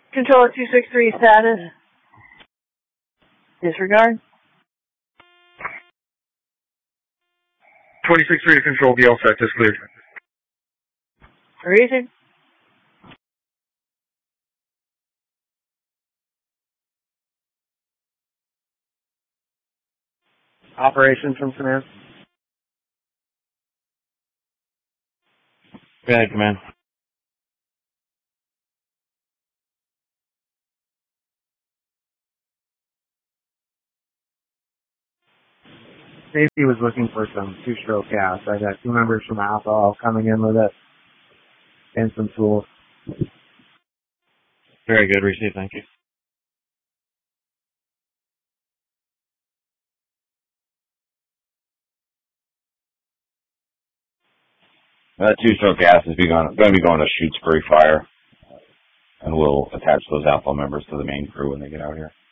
Control 263 status. Disregard. 263 to control, be all set, just cleared. Reason. Operations from command. Go ahead, command. Safety was looking for some two-stroke gas. I got 2 members from Alpha coming in with it and some tools. Very good, receive, thank you. That two-stroke gas is going to be going to shoot spree fire, and we'll attach those Alpha members to the main crew when they get out here.